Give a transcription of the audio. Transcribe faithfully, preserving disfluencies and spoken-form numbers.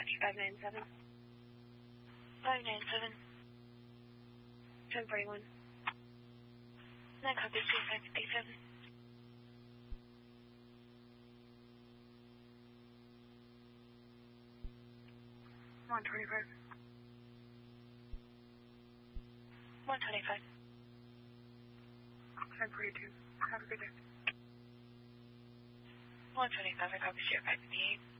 five nine seven. five nine seven. ten forty-one. nine copy two five fifty-seven. one twenty-five. one twenty-five. ten forty-two. Have a good day. one twenty-five, I copy zero five fifty-eight.